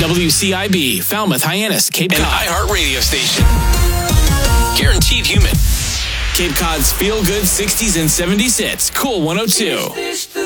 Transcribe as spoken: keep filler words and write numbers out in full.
W C I B, Falmouth, Hyannis, Cape Cod. An iHeart radio station. Guaranteed human. Cape Cod's feel-good sixties and seventies hits. Cool one oh two.